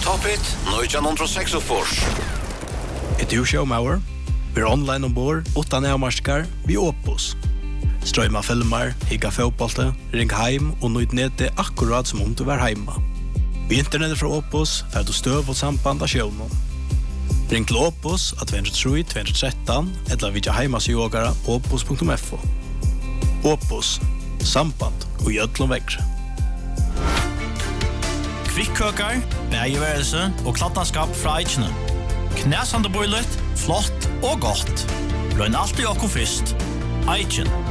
Top Hit 1946. Du showmauer. Vi online ombord, utan avmarskar, vi Opus. Strøyma filmer, higga fotbollte, ring heim og nøyd nede akkurat som om du var heima. Vi internettet fra Opus, for du støv og samband av sjøvnen. Ring til Opus av 203-213, eller vidja heimasjågara opus.fo. Opus, samband og gjødlom vekkre. Kvikkøkar, bergeværelse og klattenskap fra Eichene. Knæsande bøylet, flott og godt. Løgn alltid okko fyrst. Eichen.